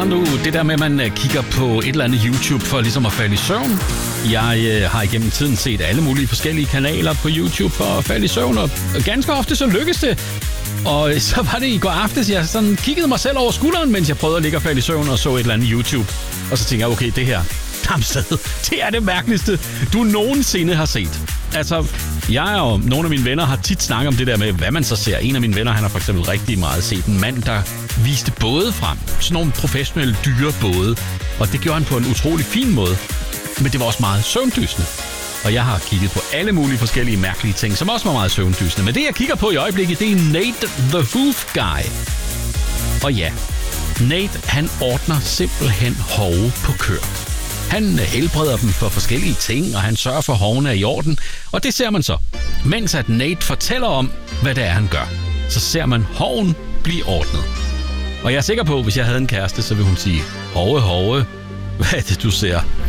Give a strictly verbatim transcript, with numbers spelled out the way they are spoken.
Kender du det der med, at man kigger på et eller andet YouTube for ligesom at falde i søvn? Jeg øh, har igennem tiden set alle mulige forskellige kanaler på YouTube for at falde i søvn, og ganske ofte så lykkes det. Og så var det i går aftes, jeg sådan kiggede mig selv over skulderen, mens jeg prøvede at ligge og falde i søvn og så et eller andet YouTube. Og så tænkte jeg, okay, det her, Damsted, det er det mærkeligste, du nogensinde har set. Altså, jeg og nogle af mine venner har tit snakket om det der med, hvad man så ser. En af mine venner, han har for eksempel rigtig meget set en mand, der viste både frem. Sådan nogle professionelle dyre både. Og det gjorde han på en utrolig fin måde. Men det var også meget søvndysende. Og jeg har kigget på alle mulige forskellige mærkelige ting, som også var meget søvndysende. Men det, jeg kigger på i øjeblikket, det er Nate the Hoof Guy. Og ja, Nate, han ordner simpelthen hove på kør. Han helbreder dem for forskellige ting, og han sørger for, at hovene er i orden. Og det ser man så. Mens at Nate fortæller om, hvad det er, han gør, så ser man hoven blive ordnet. Og jeg er sikker på, at hvis jeg havde en kæreste, så ville hun sige, hove, hove, hvad er det, du ser?